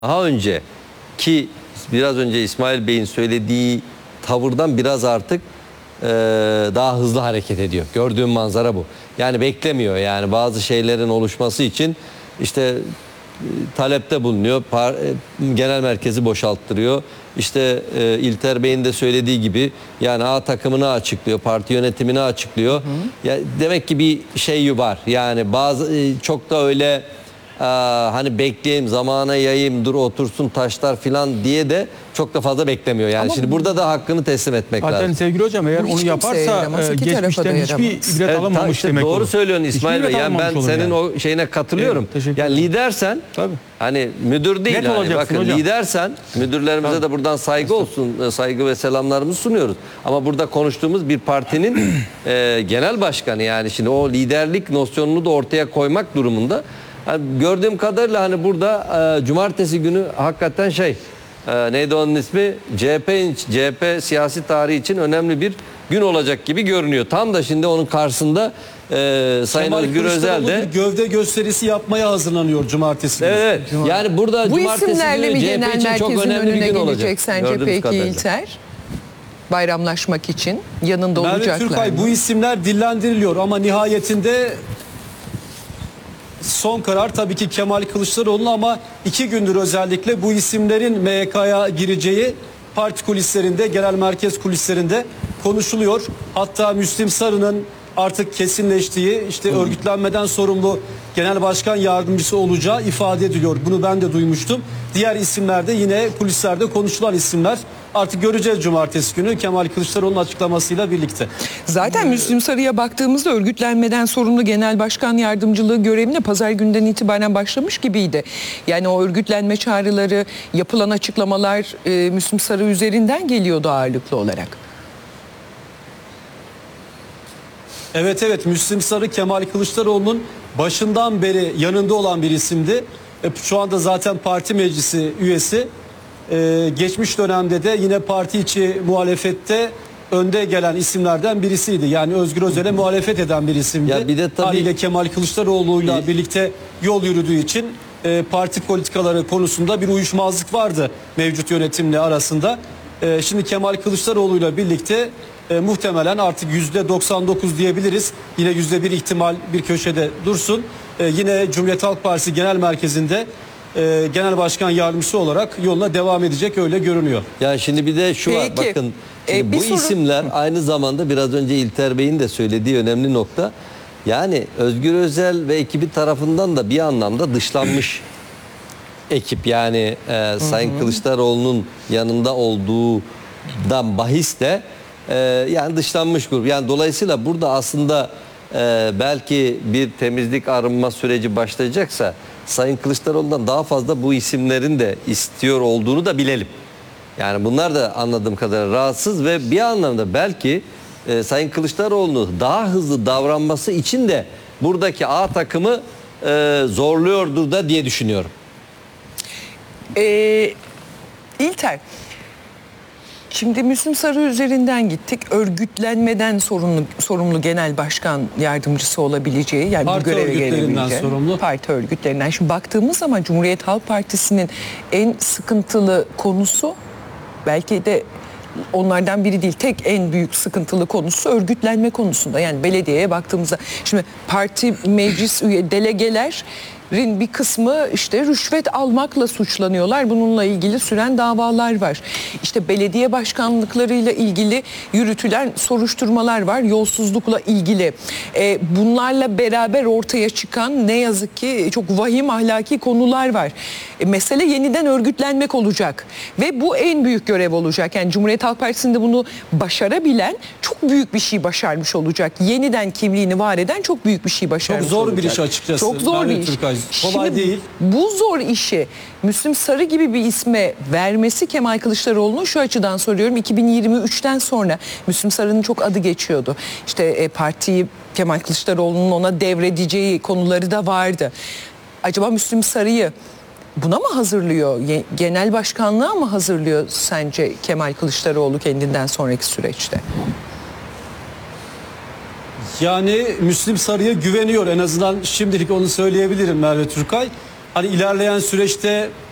Daha önce ki biraz önce İsmail Bey'in söylediği tavırdan biraz artık daha hızlı hareket ediyor. Gördüğüm manzara bu. Yani beklemiyor, yani bazı şeylerin oluşması için işte talepte bulunuyor. Genel merkezi boşalttırıyor. İşte İlter Bey'in de söylediği gibi yani A takımını açıklıyor, parti yönetimini açıklıyor. Ya demek ki bir şey var. Yani bazı çok da öyle hani bekleyeyim, zamana yayayım, dur otursun taşlar filan diye de çok da fazla beklemiyor. Yani ama şimdi burada da hakkını teslim etmek zaten lazım. Sevgili hocam, eğer onu yaparsa geçmişten hiçbir ibret alınmamış işte demek doğru olur. söylüyorsun İsmail Bey. Yani ben senin yani o şeyine katılıyorum. Evet, yani lidersen, tabii, hani müdür değil, net hani olacaksın bakın hocam. Lidersen, müdürlerimize Tabii, de buradan saygı olsun, saygı ve selamlarımızı sunuyoruz. Ama burada konuştuğumuz bir partinin genel başkanı, yani şimdi o liderlik nosyonunu da ortaya koymak durumunda. Yani gördüğüm kadarıyla hani burada cumartesi günü hakikaten neydi onun ismi? CHP siyasi tarihi için önemli bir gün olacak gibi görünüyor. Tam da şimdi onun karşısında Sayın Özgür Özel de gövde gösterisi yapmaya hazırlanıyor cumartesi. Evet. Yani burada bu cumartesi isimlerle mi günü genel CHP için çok merkezin önemli bir önüne gün olacak. gelecek sence Gördüğümüz peki kadarıyla. İlter? Bayramlaşmak için yanında Merve olacaklar Türkay, mı? bu isimler dillendiriliyor ama nihayetinde son karar tabii ki Kemal Kılıçdaroğlu, ama 2 gündür özellikle bu isimlerin MYK'ya gireceği parti kulislerinde, genel merkez kulislerinde konuşuluyor. Hatta Müslim Sarı'nın artık kesinleştiği, işte örgütlenmeden sorumlu genel başkan yardımcısı olacağı ifade ediliyor. Bunu ben de duymuştum. Diğer isimler de yine kulislerde konuşulan isimler. Artık göreceğiz cumartesi günü Kemal Kılıçdaroğlu'nun açıklamasıyla birlikte. Zaten Müslüm Sarı'ya baktığımızda örgütlenmeden sorumlu genel başkan yardımcılığı görevine pazar günden itibaren başlamış gibiydi. Yani o örgütlenme çağrıları, yapılan açıklamalar Müslüm Sarı üzerinden geliyordu ağırlıklı olarak. Evet, Müslim Sarı Kemal Kılıçdaroğlu'nun başından beri yanında olan bir isimdi. Şu anda zaten parti meclisi üyesi. Geçmiş dönemde de yine parti içi muhalefette önde gelen isimlerden birisiydi. Yani Özgür Özel'e muhalefet eden bir isimdi. Ya bir de tabii haliyle Kemal Kılıçdaroğlu'yla birlikte yol yürüdüğü için parti politikaları konusunda bir uyuşmazlık vardı mevcut yönetimle arasında. Şimdi Kemal Kılıçdaroğlu'yla birlikte muhtemelen artık %99 diyebiliriz. Yine %1 ihtimal bir köşede dursun. Yine Cumhuriyet Halk Partisi Genel Merkezi'nde genel başkan yardımcısı olarak yoluna devam edecek, öyle görünüyor. Ya şimdi bir de şu var, Peki. bakın şimdi bu isimler aynı zamanda biraz önce İlter Bey'in de söylediği önemli nokta, yani Özgür Özel ve ekibi tarafından da bir anlamda dışlanmış ekip, yani Sayın Kılıçdaroğlu'nun yanında olduğundan bahis de yani dışlanmış grup. Yani dolayısıyla burada aslında belki bir temizlik arınma süreci başlayacaksa Sayın Kılıçdaroğlu'ndan daha fazla bu isimlerin de istiyor olduğunu da bilelim. Yani bunlar da anladığım kadarıyla rahatsız ve bir anlamda belki Sayın Kılıçdaroğlu'nu daha hızlı davranması için de buradaki A takımı zorluyordur da diye düşünüyorum. İlter, şimdi Müslüm Sarı üzerinden gittik. Örgütlenmeden sorumlu genel başkan yardımcısı olabileceği, yani Parti bu göreve örgütlerinden gelebileceği. sorumlu. Parti örgütlerinden. Şimdi baktığımız zaman Cumhuriyet Halk Partisi'nin en sıkıntılı konusu, belki de onlardan biri değil, tek en büyük sıkıntılı konusu örgütlenme konusunda. Yani belediyeye baktığımızda şimdi parti meclis üye delegelerin bir kısmı işte rüşvet almakla suçlanıyorlar. Bununla ilgili süren davalar var. İşte belediye başkanlıklarıyla ilgili yürütülen soruşturmalar var. Yolsuzlukla ilgili. Bunlarla beraber ortaya çıkan ne yazık ki çok vahim ahlaki konular var. Mesele yeniden örgütlenmek olacak. Ve bu en büyük görev olacak. Yani Cumhuriyet Halk Partisi'nde bunu başarabilen çok büyük bir şey başarmış olacak. Yeniden kimliğini var eden çok büyük bir şey başarmış Çok olacak. zor bir iş açıkçası. Çok zor bir iş. Kolay Şimdi değil. bu zor işi Müslüm Sarı gibi bir isme vermesi Kemal Kılıçdaroğlu'nun, şu açıdan soruyorum. 2023'ten sonra Müslüm Sarı'nın çok adı geçiyordu. İşte partiyi Kemal Kılıçdaroğlu'nun ona devredeceği konuları da vardı. Acaba Müslüm Sarı'yı buna mı hazırlıyor? Genel başkanlığa mı hazırlıyor sence Kemal Kılıçdaroğlu kendinden sonraki süreçte? Yani Müslim Sarı'ya güveniyor, en azından şimdilik onu söyleyebilirim Merve Türkay. Hani ilerleyen süreçte